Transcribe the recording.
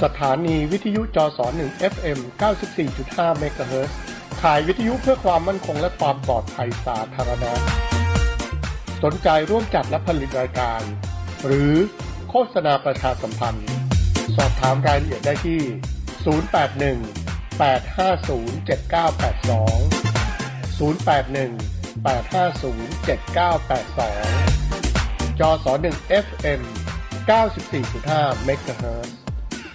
สถานีวิทยุจส1 FM 94.5 เมกะเฮิรตซ์ข่ายวิทยุเพื่อความมั่นคงและความปลอดภัยสาธารณะสนใจร่วมจัดและผลิตรายการหรือโฆษณาประชาสัมพันธ์สอบถามรายละเอียดได้ที่ 081-850-7982 081-850-7982 จส1 FM 94.5 เมกะเฮิรตซ์